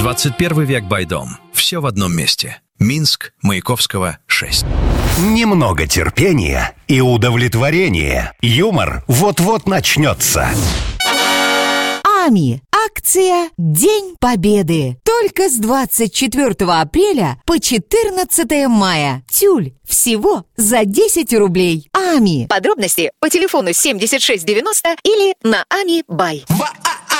21 век Байдом. Все в одном месте. Минск, Маяковского, 6. Немного терпения и удовлетворения. Юмор вот-вот начнется. АМИ. Акция «День Победы». Только с 24 апреля по 14 мая. Тюль. Всего за 10 рублей. АМИ. Подробности по телефону 7690 или на AMI.BY.